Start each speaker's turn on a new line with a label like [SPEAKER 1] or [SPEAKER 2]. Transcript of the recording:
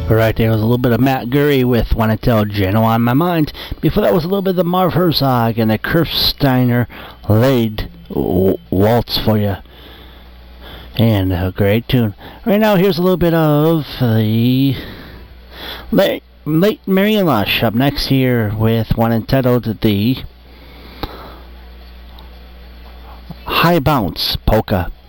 [SPEAKER 1] Right there was a little bit of Matt Gurry with Wanna Tell Jano on My Mind. Before that was a little bit of the Marv Herzog and the Kirsteiner laid waltz for you. And a great tune. Right now here's a little bit of the late Marion Lush up next here with one entitled The High Bounce Polka.